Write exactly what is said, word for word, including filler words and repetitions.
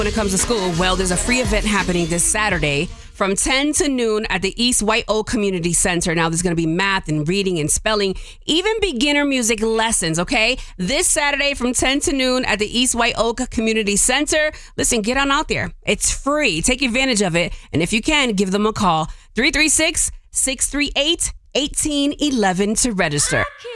When it comes to school, well, there's a free event happening this Saturday from ten to noon at the East White Oak Community Center. Now, there's going to be math and reading and spelling, even beginner music lessons, okay? This Saturday from ten to noon at the East White Oak Community Center. Listen, get on out there. It's free. Take advantage of it. And if you can, give them a call. three three six, six three eight, one eight one one to register.